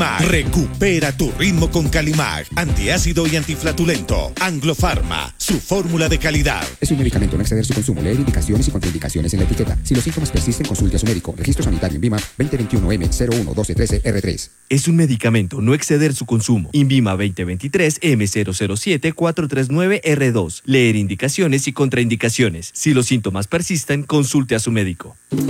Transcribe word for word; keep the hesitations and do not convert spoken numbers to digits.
Recupera tu ritmo con Calimag, antiácido y antiflatulento. Anglofarma, su fórmula de calidad. Es un medicamento, no exceder su consumo. Leer indicaciones y contraindicaciones en la etiqueta. Si los síntomas persisten, consulte a su médico. Registro sanitario INVIMA veinte veintiuno M cero uno doce trece R tres. Es un medicamento, no exceder su consumo. INVIMA veinte veintitrés M cero cero siete cuatro tres nueve R dos. Leer indicaciones y contraindicaciones. Si los síntomas persisten, consulte a su médico.